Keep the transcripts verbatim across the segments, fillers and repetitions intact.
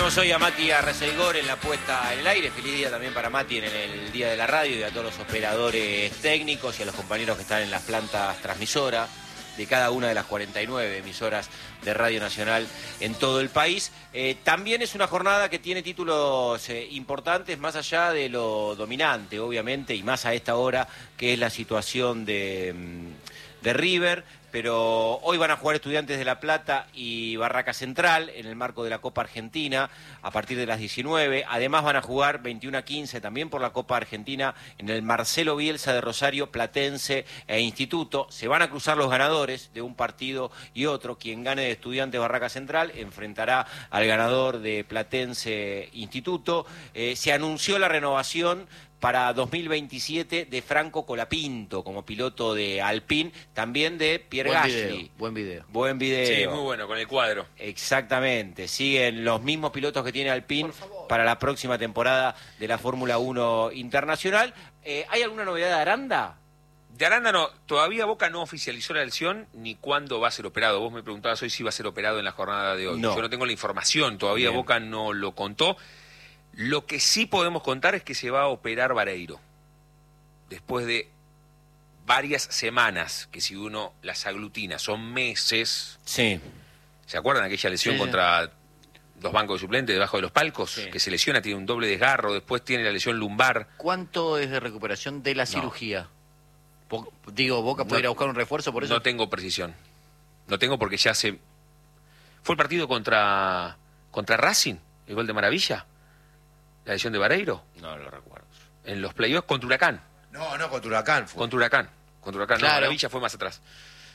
tenemos hoy a Mati Arreceigor en la puesta en el aire. Feliz día también para Mati en el Día de la Radio y a todos los operadores técnicos y a los compañeros que están en las plantas transmisoras de cada una de las cuarenta y nueve emisoras de Radio Nacional en todo el país. Eh, también es una jornada que tiene títulos eh, importantes, más allá de lo dominante, obviamente, y más a esta hora, que es la situación de, de River. Pero hoy van a jugar Estudiantes de La Plata y Barraca Central en el marco de la Copa Argentina a partir de las diecinueve. Además van a jugar veintiuno a quince también por la Copa Argentina en el Marcelo Bielsa de Rosario, Platense e Instituto. Se van a cruzar los ganadores de un partido y otro. Quien gane de Estudiantes Barraca Central enfrentará al ganador de Platense Instituto. Eh, se anunció la renovación para dos mil veintisiete de Franco Colapinto como piloto de Alpine, también de Pierre Buen Gasly. video, buen video. Buen video. Sí, muy bueno, con el cuadro. Exactamente, siguen los mismos pilotos que tiene Alpine para la próxima temporada de la Fórmula uno Internacional. Eh, ¿Hay alguna novedad de Aranda? De Aranda no, todavía Boca no oficializó la lesión ni cuándo va a ser operado. Vos me preguntabas hoy si va a ser operado en la jornada de hoy. No. Yo no tengo la información, todavía Bien. Boca no lo contó. Lo que sí podemos contar es que se va a operar Vareiro. Después de varias semanas, que si uno las aglutina, son meses. Sí. ¿Se acuerdan aquella lesión Sí, contra los bancos de suplentes debajo de los palcos? Sí. Que se lesiona, tiene un doble desgarro, después tiene la lesión lumbar. ¿Cuánto es de recuperación de la cirugía? Bo- Digo, Boca puede No- ir a buscar un refuerzo por eso. No tengo precisión. No tengo porque ya se... ¿Fue el partido contra, contra Racing? ¿El gol de Maravilla? ¿La lesión de Vareiro? No lo recuerdo. En los playoffs contra Huracán. No, no, contra Huracán fue. Contra Huracán. Contra Huracán. No, Claro. Maravilla fue más atrás.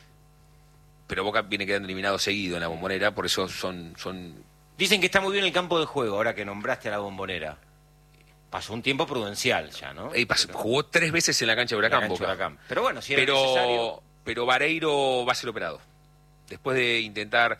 Pero Boca viene quedando eliminado seguido en la Bombonera, por eso son... son... Dicen que está muy bien el campo de juego, ahora que nombraste a la Bombonera. Pasó un tiempo prudencial ya, ¿no? Ey, pasó- jugó tres veces en la cancha de La Huracán, cancha Boca. Huracán. Pero bueno, si era necesario... Pero, pero Vareiro va a ser operado. Después de intentar...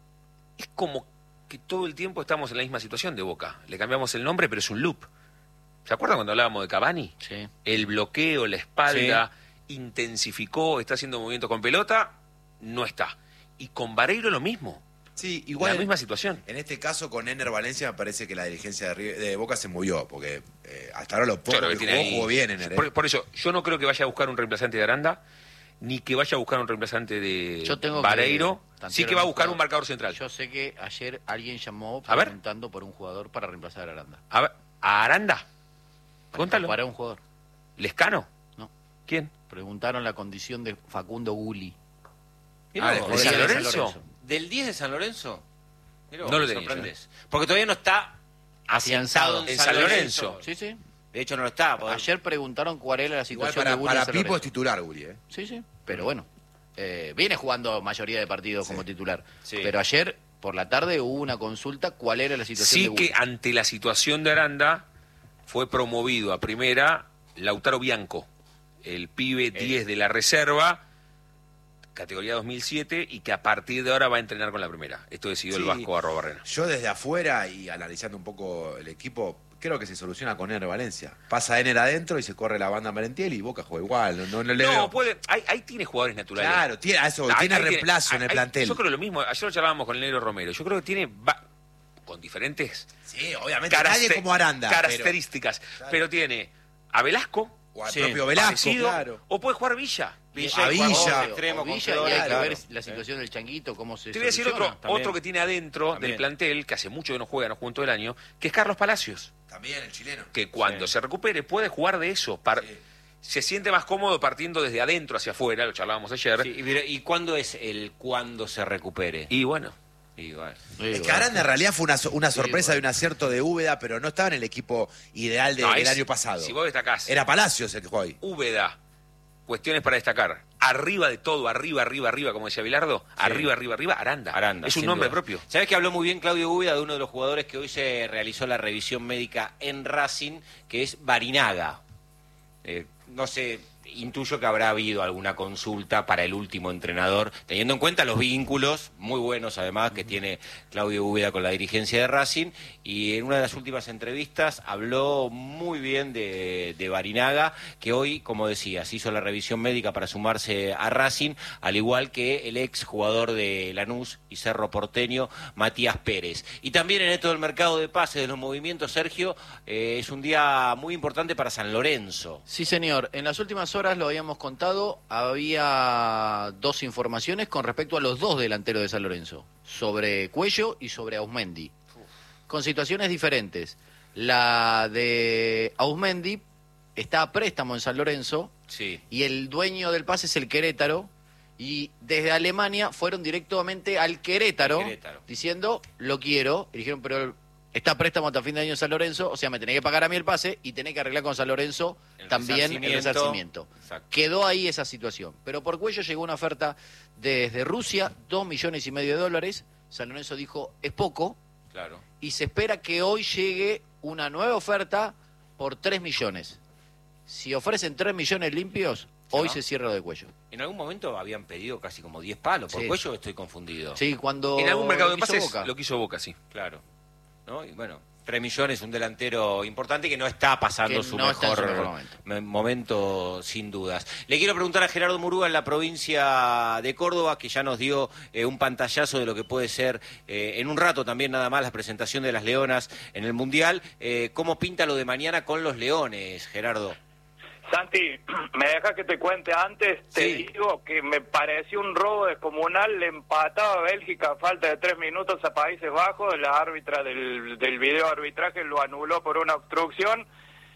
Es como que todo el tiempo estamos en la misma situación de Boca. Le cambiamos el nombre, pero es un loop. ¿Se acuerdan cuando hablábamos de Cavani? Sí. El bloqueo, la espalda, intensificó, está haciendo movimientos con pelota, no está. Y con Vareiro lo mismo. Sí, igual la misma situación. en este caso con Ener Valencia me parece que la dirigencia de, River- de Boca se movió, porque eh, hasta ahora lo poco Claro, que que tiene jugó, ahí- jugó bien Ener. ¿eh? Por, por eso, yo no creo que vaya a buscar un reemplazante de Aranda, ni que vaya a buscar un reemplazante de Yo tengo Vareiro. que Sí que va a buscar un jugador. marcador central. Yo sé que ayer alguien llamó A ver. preguntando por un jugador para reemplazar a Aranda. A, ver, ¿a Aranda? Para Contalo. Para un jugador. ¿Lescano? No. ¿Quién? Preguntaron la condición de Facundo Gulli. Mirá Ah, vos, ¿de del- San del- Lorenzo? ¿Del diez de San Lorenzo? Mirá vos, No lo me tenía sorprendés. Porque todavía no está afianzado en, En San, San Lorenzo. Lorenzo. Sí, sí. De hecho, no lo está. porque- Ayer preguntaron cuál era la Igual situación para, de Gulli para en San Pipo es Lorenzo. titular, Gulli, ¿eh? Sí, sí. Pero bueno, eh, viene jugando mayoría de partidos Sí. como titular. Sí. Pero ayer, por la tarde, hubo una consulta cuál era la situación de Sí Gulli. que ante la situación de Aranda fue promovido a primera Lautaro Bianco, el pibe diez de la reserva, categoría dos mil siete, y que a partir de ahora va a entrenar con la primera. Esto decidió el Sí. Vasco Arrobarrena. Yo desde afuera y analizando un poco el equipo, creo que se soluciona con Ener Valencia. Pasa Ener adentro y se corre la banda Merentiel y Boca juega igual. No, no, no le No, veo- puede, ahí, ahí tiene jugadores naturales. Claro, tiene, a eso, Ahí- tiene ahí reemplazo en el ahí- plantel. Yo creo lo mismo. Ayer lo charlábamos con el negro Romero. Yo creo que tiene, va- con diferentes Sí, obviamente caraste- nadie como Aranda. pero- características, pero, Claro. tiene a Velasco, o al Sí, propio Velasco, parecido, claro. o puede jugar Villa. Villa, a y Juan Villa. Gómez, O extremo, O con Villa, y Fedora, hay que claro. ver la situación del Changuito, cómo se Te voy a decir otro, soluciona. también. otro que tiene adentro También. del plantel, que hace mucho que no juega, no jugó en todo el año, que es Carlos Palacios, También el chileno. que cuando Sí. se recupere puede jugar de eso. par- Sí. Se siente más cómodo partiendo desde adentro hacia afuera, lo charlábamos ayer. Sí, y, mira, ¿y cuándo es el cuándo se recupere? Y bueno, Y, bueno. Sí, Es que bueno. Aranda en realidad fue una, so- una sorpresa bueno. y un acierto de Úbeda, pero no estaba en el equipo ideal de- no, del es- año pasado. Si vos destacás, Era Palacios el que jugó ahí. Úbeda, cuestiones para destacar. Arriba de todo, arriba, arriba, arriba, como decía Bilardo, arriba, arriba, arriba, Aranda. Aranda, es un sin nombre duda. propio. ¿Sabés que habló muy bien Claudio Úbeda de uno de los jugadores que hoy se realizó la revisión médica en Racing, que es Barinaga? Eh, no sé, intuyo que habrá habido alguna consulta para el último entrenador, teniendo en cuenta los vínculos muy buenos además que tiene Claudio Úbeda con la dirigencia de Racing, y en una de las últimas entrevistas habló muy bien de, de Barinaga, que hoy, como decías, hizo la revisión médica para sumarse a Racing, al igual que el ex jugador de Lanús y Cerro Porteño, Matías Pérez. Y también en esto del mercado de pases, de los movimientos, Sergio, eh, es un día muy importante para San Lorenzo. Sí, señor. En las últimas horas lo habíamos contado, había dos informaciones con respecto a los dos delanteros de San Lorenzo, sobre Cuello y sobre Ausmendi, con situaciones diferentes. La de Ausmendi está a préstamo en San Lorenzo, sí, y el dueño del pase es el Querétaro, y desde Alemania fueron directamente al Querétaro, Querétaro. diciendo, lo quiero, y dijeron, pero está a préstamo hasta fin de año en San Lorenzo, o sea, me tenés que pagar a mí el pase y tenés que arreglar con San Lorenzo El también el resarcimiento. resarcimiento. Exacto. Quedó ahí esa situación. Pero por Cuello llegó una oferta desde Rusia, dos millones y medio de dólares. San Lorenzo dijo, es poco, Claro. y se espera que hoy llegue una nueva oferta por tres millones. Si ofrecen tres millones limpios, hoy va? se cierra lo de Cuello. En algún momento habían pedido casi como diez palos. ¿Por Sí. Cuello estoy confundido? Sí, cuando En algún mercado lo de quiso pases Boca. lo quiso Boca, sí. Claro. ¿No? Y bueno, tres millones, un delantero importante que no está pasando Que su, no está en mejor su mejor momento. me- momento, sin dudas. Le quiero preguntar a Gerardo Murúa en la provincia de Córdoba, que ya nos dio eh, un pantallazo de lo que puede ser eh, en un rato también nada más la presentación de las Leonas en el Mundial. Eh, ¿Cómo pinta lo de mañana con los Leones, Gerardo? Santi, me deja que te cuente antes, te Sí. digo que me pareció un robo descomunal, le empataba a Bélgica a falta de tres minutos a Países Bajos, la árbitra del, del video arbitraje lo anuló por una obstrucción.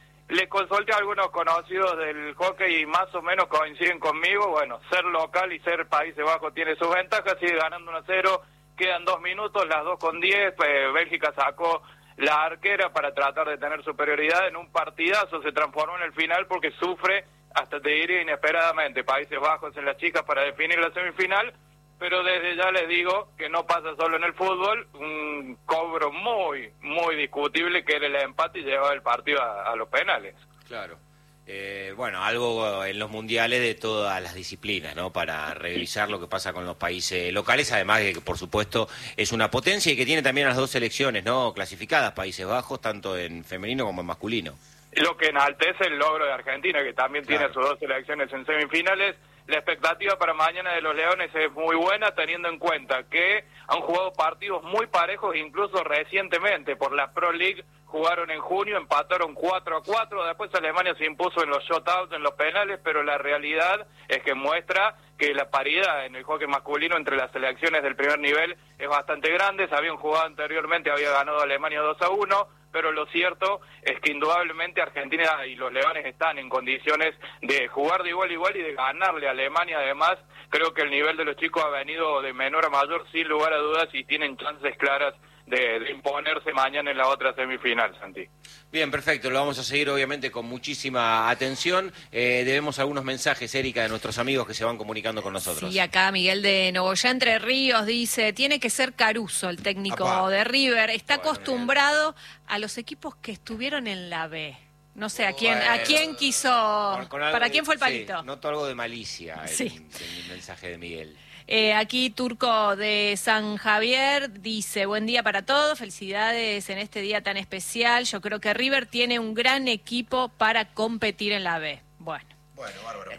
Le consulté a algunos conocidos del hockey y más o menos coinciden conmigo. Bueno, ser local y ser Países Bajos tiene sus ventajas, sigue ganando uno a cero, quedan dos minutos, las dos con diez, pues Bélgica sacó la arquera para tratar de tener superioridad en un partidazo, se transformó en el final porque sufre, hasta te diría inesperadamente, Países Bajos en las chicas para definir la semifinal, pero desde ya les digo que no pasa solo en el fútbol, un cobro muy, muy discutible que era el empate y llevaba el partido a, a los penales. Claro. Eh, bueno, algo en los mundiales de todas las disciplinas, ¿no? Para revisar lo que pasa con los países locales, además de que, por supuesto, es una potencia y que tiene también las dos selecciones, ¿no? Clasificadas, Países Bajos, tanto en femenino como en masculino. Lo que enaltece el logro de Argentina, que también Claro. tiene sus dos selecciones en semifinales. La expectativa para mañana de los Leones es muy buena, teniendo en cuenta que han jugado partidos muy parejos, incluso recientemente. Por la Pro League jugaron en junio, empataron cuatro a cuatro, después Alemania se impuso en los shutouts, en los penales, pero la realidad es que muestra que la paridad en el hockey masculino entre las selecciones del primer nivel es bastante grande. Se habían jugado anteriormente, había ganado Alemania dos a uno, pero lo cierto es que indudablemente Argentina y los Leones están en condiciones de jugar de igual a igual y de ganarle a Alemania. Además, creo que el nivel de los chicos ha venido de menor a mayor, sin lugar a dudas, y tienen chances claras de, de imponerse mañana en la otra semifinal, Santi. Bien, perfecto, lo vamos a seguir obviamente con muchísima atención. Eh, debemos algunos mensajes, Erika, de nuestros amigos que se van comunicando con nosotros. Sí, acá Miguel de Nogoyá, Entre Ríos, dice, tiene que ser Caruso, el técnico Apá. de River. Está Bueno, acostumbrado a los equipos que estuvieron en la B. No sé, ¿a quién, a Bueno, quién quiso, Con- con algo para de- quién fue el sí, palito? noto algo de malicia en, Sí. en el mensaje de Miguel. Eh, aquí Turco de San Javier dice, buen día para todos, felicidades en este día tan especial. Yo creo que River tiene un gran equipo para competir en la B. Bueno. Bueno, bárbaro.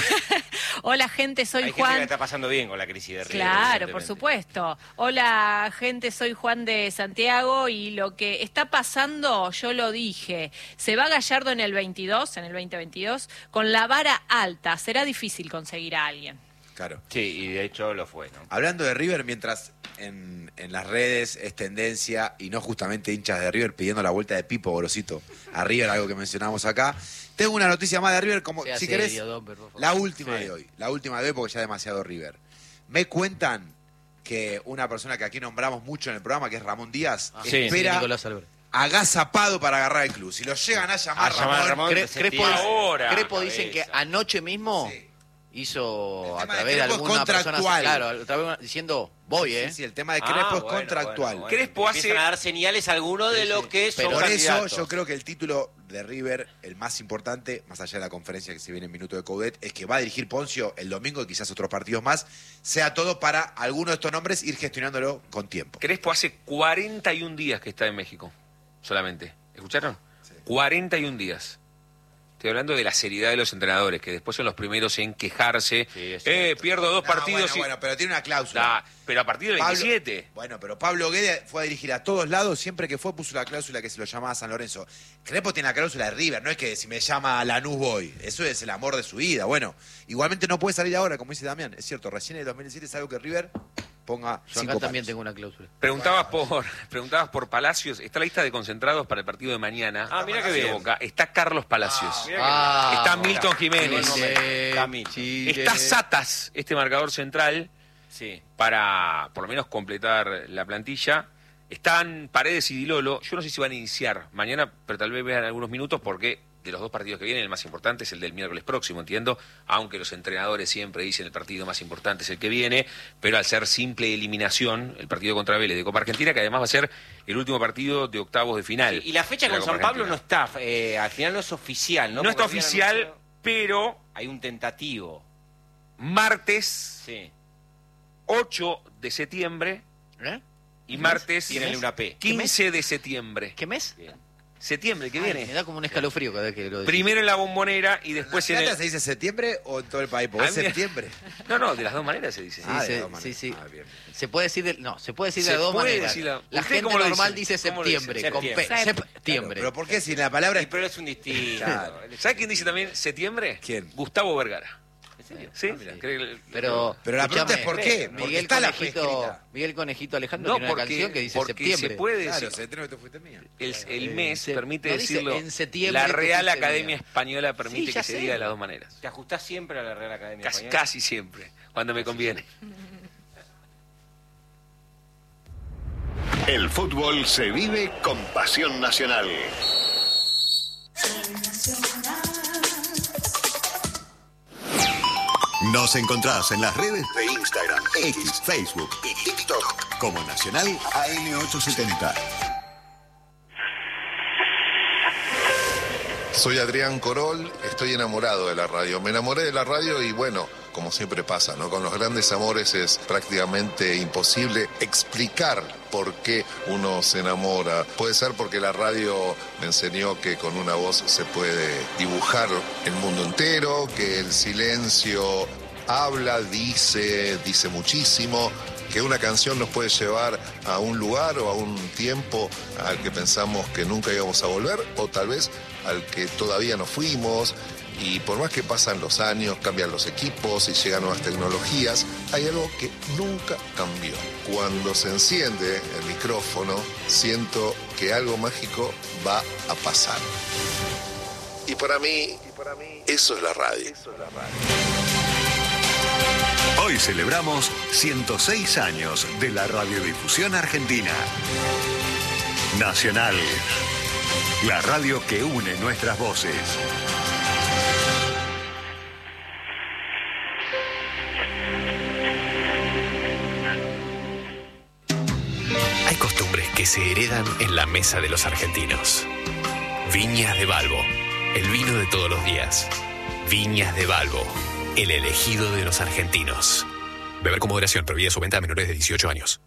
Hola gente, soy Hay gente que Juan. la está pasando bien con la crisis de River. Claro, por evidentemente. supuesto. Hola, gente, soy Juan de Santiago y lo que está pasando, yo lo dije, se va Gallardo en el veintidós, en el veinte veintidós, con la vara alta. Será difícil conseguir a alguien. Claro. Sí, y de hecho lo fue, ¿no? Hablando de River, mientras en, en las redes es tendencia y no justamente hinchas de River pidiendo la vuelta de Pipo Gorosito a River, algo que mencionamos acá, tengo una noticia más de River, como Sea si serio, querés, Domper, por favor. la última Sí. de hoy, la última de hoy porque ya demasiado River. Me cuentan que una persona que aquí nombramos mucho en el programa, que es Ramón Díaz, Ah, sí, espera Nicolás Álvarez. agazapado para agarrar el club. Si lo llegan a llamar, A llamar a Ramón, Ramón, Cre- se Crespo, tira ahora. Crespo cabeza. dicen que anoche mismo Sí. hizo El a tema de través de Crespo es alguna persona, contractual. claro, a través de una- diciendo voy, ¿eh? Sí, sí, el tema de Ah, Crespo es bueno, contractual. bueno, bueno. Crespo hace- Empiezan a dar señales algunos de Sí, lo sí. que son Pero Por eso candidatos. yo creo que el título de River, el más importante, más allá de la conferencia que se viene en minuto de Coudet, es que va a dirigir Poncio el domingo y quizás otros partidos más, sea todo para alguno de estos nombres ir gestionándolo con tiempo. Crespo hace cuarenta y un días que está en México, solamente. ¿Escucharon? Sí. cuarenta y un días. Estoy hablando de la seriedad de los entrenadores, que después son los primeros en quejarse. Sí, eh, pierdo dos no, partidos bueno, y... bueno, pero tiene una cláusula. Da, pero a partir del Pablo, veintisiete. Bueno, pero Pablo Guede fue a dirigir a todos lados, siempre que fue puso la cláusula que se lo llamaba San Lorenzo. Crespo tiene la cláusula de River, no es que si me llama Lanús voy. Eso es el amor de su vida. Bueno, igualmente no puede salir ahora, como dice Damián. Es cierto, recién en el dos mil diecisiete es algo que River ponga Yo cinco acá también palos. tengo una cláusula. Preguntabas por, preguntabas por Palacios. Está la lista de concentrados para el partido de mañana. Ah, mira qué de bien. Boca. Está Carlos Palacios. Ah, mira Ah, Está bueno. Milton Jiménez. Chile, Camilo. Chile. Está Satas, este marcador central, Sí. para por lo menos completar la plantilla. Están Paredes y Dilolo. Yo no sé si van a iniciar mañana, pero tal vez vean algunos minutos porque de los dos partidos que vienen, el más importante es el del miércoles próximo, entiendo, aunque los entrenadores siempre dicen el partido más importante es el que viene, pero al ser simple eliminación, el partido contra Vélez de Copa Argentina, que además va a ser el último partido de octavos de final. Y la fecha de con Copa San Pablo no Argentina. está, eh, al final no es oficial, ¿no? No está Porque habían oficial, anunciado- pero Hay un tentativo. martes Sí. ocho de septiembre ¿Eh? y martes Tírenle una P. quince de septiembre. ¿Qué mes? Bien. Septiembre que Ay, viene. me da como un escalofrío cada vez que lo decís. Primero en la Bombonera y después ¿En en La el... Plata se dice septiembre o en todo el país? Porque A es mí me- septiembre. No, no, de las dos maneras se dice. Sí, Ah, de se- las dos sí, maneras. sí. Ah, bien. Se puede decir de, no, se puede decir de Se las dos puede maneras. decir la- La ¿Usted gente cómo lo normal dice? dice ¿Cómo lo dice? septiembre, con P, Septiembre. septiembre. Pero ¿por qué si la palabra Y es... pero es un distinto. Claro. ¿Sabe quién dice también septiembre? ¿Quién? Gustavo Vergara. ¿En serio? ¿Sí? Ah, mira. ¿Cree que- Pero, Pero la escuchame, pregunta es ¿por qué? Porque Miguel está la P Conejito, escrita. Miguel Conejito Alejandro No, tiene una porque, canción que dice porque septiembre. se puede Claro, decir. septiembre te fuiste mía. El, el Eh, mes se- permite no dice decirlo. en septiembre La te Real fuiste Academia mía. Española permite Sí, ya que se sé. diga de las dos maneras. ¿Te ajustás siempre a la Real Academia Casi, Española? casi siempre, cuando me conviene. El fútbol se vive con pasión nacional. Nos encontrás en las redes de Instagram, X, Facebook y TikTok como Nacional A M ochocientos setenta. Soy Adrián Corol, estoy enamorado de la radio. Me enamoré de la radio y bueno, como siempre pasa, ¿no? Con los grandes amores es prácticamente imposible explicar por qué uno se enamora. Puede ser porque la radio me enseñó que con una voz se puede dibujar el mundo entero, que el silencio habla, dice, dice muchísimo, que una canción nos puede llevar a un lugar o a un tiempo al que pensamos que nunca íbamos a volver, o tal vez al que todavía no fuimos, y por más que pasan los años, cambian los equipos y llegan nuevas tecnologías, hay algo que nunca cambió. Cuando se enciende el micrófono, siento que algo mágico va a pasar. Y para mí, eso es la radio. Hoy celebramos ciento seis años de la radiodifusión argentina. Nacional, la radio que une nuestras voces. Hay costumbres que se heredan en la mesa de los argentinos. Viñas de Balbo, el vino de todos los días. Viñas de Balbo, el elegido de los argentinos. Beber con moderación, prohibida su venta a menores de dieciocho años.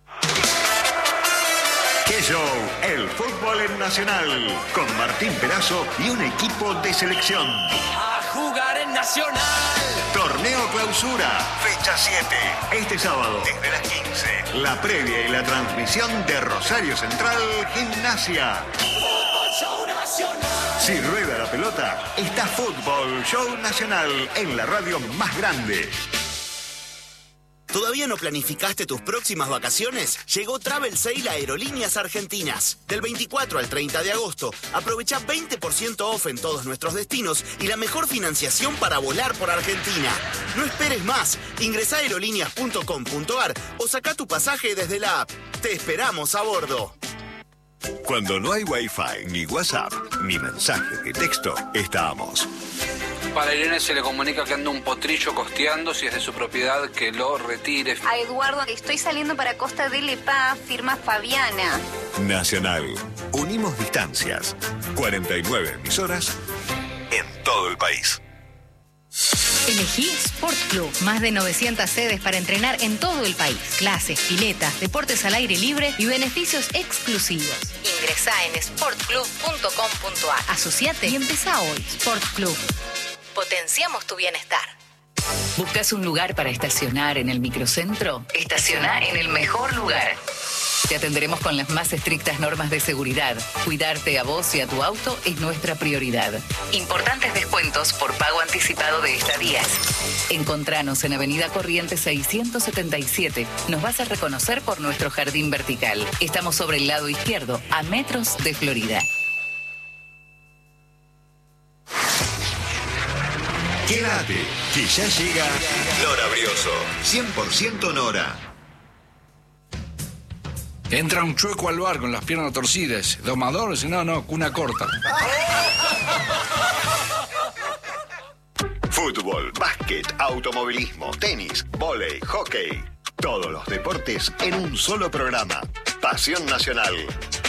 ¡Qué show! El fútbol en Nacional, con Martín Perazo y un equipo de selección. A jugar en Nacional. Torneo Clausura, fecha siete. Este sábado, desde las quince. La previa y la transmisión de Rosario Central Gimnasia. Fútbol Show Nacional. Si rueda la pelota, está Fútbol Show Nacional en la radio más grande. ¿Todavía no planificaste tus próximas vacaciones? Llegó Travel Sale a Aerolíneas Argentinas. Del veinticuatro al treinta de agosto, aprovecha veinte por ciento off en todos nuestros destinos y la mejor financiación para volar por Argentina. No esperes más. Ingresá a aerolíneas punto com punto ar o saca tu pasaje desde la app. Te esperamos a bordo. Cuando no hay Wi-Fi, ni WhatsApp, ni mensaje de texto, estamos. Para Irene se le comunica que anda un potrillo costeando, si es de su propiedad, que lo retire. A Eduardo, estoy saliendo para Costa del Epá, firma Fabiana. Nacional. Unimos distancias. cuarenta y nueve emisoras en todo el país. Elegí Sport Club. Más de novecientas sedes para entrenar en todo el país. Clases, piletas, deportes al aire libre y beneficios exclusivos. Ingresá en sport club punto com punto a r. Asociate y empezá hoy. Sport Club. Potenciamos tu bienestar. ¿Buscas un lugar para estacionar en el microcentro? Estaciona en el mejor lugar. Te atenderemos con las más estrictas normas de seguridad. Cuidarte a vos y a tu auto es nuestra prioridad. Importantes descuentos por pago anticipado de estadías. Encontranos en Avenida Corrientes seiscientos setenta y siete. Nos vas a reconocer por nuestro jardín vertical. Estamos sobre el lado izquierdo, a metros de Florida. Quédate, que ya llega Nora Brioso. cien por ciento Nora. Entra un chueco al bar con las piernas torcidas. Domador, dice, no, no, cuna corta. Fútbol, básquet, automovilismo, tenis, vóley, hockey. Todos los deportes en un solo programa. Pasión Nacional.